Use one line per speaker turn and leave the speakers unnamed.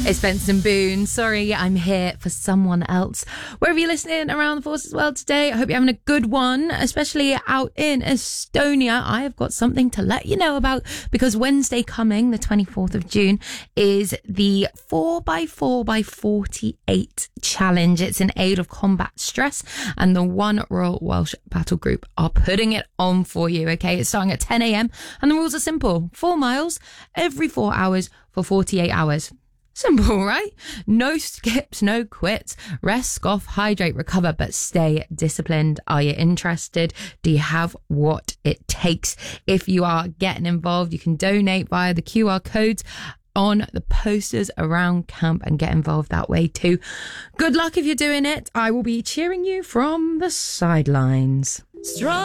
It's Benson Boone. Sorry, I'm here for someone else. Wherever you're listening around the Forces World today, I hope you're having a good one, especially out in Estonia. I have got something to let you know about because Wednesday coming, the 24th of June, is the 4x4x48 challenge. It's in aid of combat stress, and the One Royal Welsh Battle Group are putting it on for you, okay? It's starting at 10 a.m. and the rules are simple. 4 miles every 4 hours for 48 hours. Simple, right? No skips, no quits. Rest, scoff, hydrate, recover, but stay disciplined. Are you interested? Do you have what it takes? If you are getting involved, you can donate via the QR codes on the posters around camp and get involved that way too. Good luck if you're doing it. I will be cheering you from the sidelines. Strong.